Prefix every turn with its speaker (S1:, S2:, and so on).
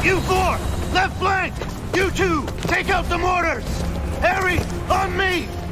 S1: You four, left flank! You two, take out the mortars! Harry, on me!